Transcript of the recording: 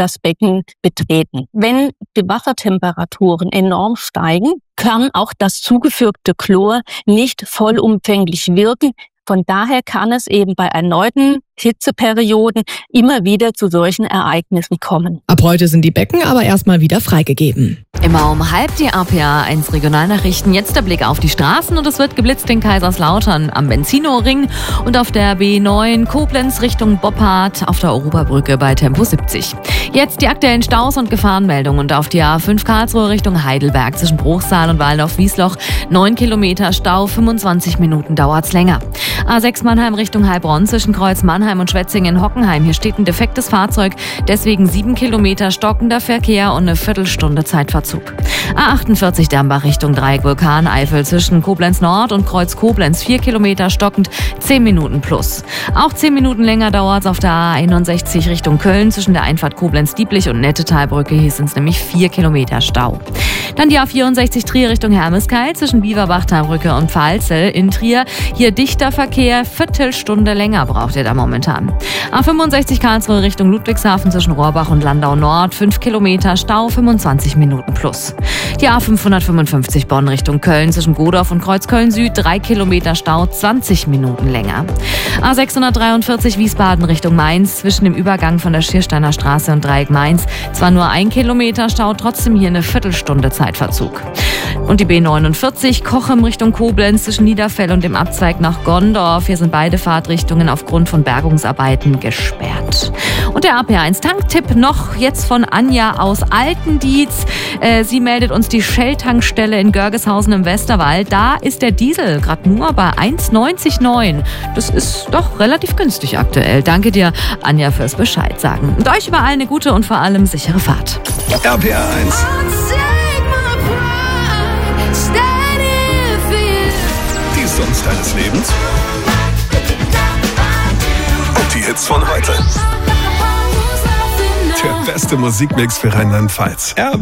das Becken betreten. Wenn die Wassertemperaturen enorm steigen, kann auch das zugefügte Chlor nicht vollumfänglich wirken. Von daher kann es eben bei erneuten Hitzeperioden immer wieder zu solchen Ereignissen kommen. Ab heute sind die Becken aber erstmal wieder freigegeben. Immer um halb die RPA 1 Regionalnachrichten. Jetzt der Blick auf die Straßen und es wird geblitzt in Kaiserslautern am Benzino-Ring und auf der B9 Koblenz Richtung Boppard auf der Oruberbrücke bei Tempo 70. Jetzt die aktuellen Staus und Gefahrenmeldungen und auf die A5 Karlsruhe Richtung Heidelberg zwischen Bruchsal und Waldorf-Wiesloch 9 Kilometer Stau, 25 Minuten dauert's länger. A6 Mannheim Richtung Heilbronn zwischen Kreuz Mannheim und Schwetzingen-Hockenheim. Hier steht ein defektes Fahrzeug, deswegen 7 Kilometer stockender Verkehr und eine Viertelstunde Zeitverzug. A48 Dambach Richtung Dreieck Vulkaneifel zwischen Koblenz Nord und Kreuz Koblenz 4 Kilometer stockend, 10 Minuten plus. Auch 10 Minuten länger dauert es auf der A61 Richtung Köln zwischen der Einfahrt Koblenz-Dieblich und Nettetalbrücke. Hier sind es nämlich 4 Kilometer Stau. Dann die A64 Trier Richtung Hermeskeil zwischen Bieberbachtalbrücke und Pfalzel in Trier. Hier dichter Verkehr, Viertelstunde länger braucht ihr da momentan. A65 Karlsruhe Richtung Ludwigshafen zwischen Rohrbach und Landau Nord 5 Kilometer Stau, 25 Minuten plus. Die A555 Bonn Richtung Köln zwischen Godorf und Kreuzköln Süd 3 Kilometer Stau, 20 Minuten länger. A643 Wiesbaden Richtung Mainz zwischen dem Übergang von der Schiersteiner Straße und Dreieck Mainz zwar nur 1 Kilometer Stau, trotzdem hier eine Viertelstunde Zeitverzug. Und die B49 Kochem Richtung Koblenz zwischen Niederfell und dem Abzweig nach Gondorf. Hier sind beide Fahrtrichtungen aufgrund von Bergungsarbeiten gesperrt. Und der RPA1 Tanktipp noch jetzt von Anja aus Altendietz. Sie meldet uns die Shell-Tankstelle in Görgeshausen im Westerwald. Da ist der Diesel gerade nur bei 1,99. Das ist doch relativ günstig aktuell. Danke dir, Anja, fürs Bescheid sagen. Und euch überall eine gute und vor allem sichere Fahrt. RPA 1. Die Songs deines Lebens. Und die Hits von heute. Der beste Musikmix für Rheinland-Pfalz.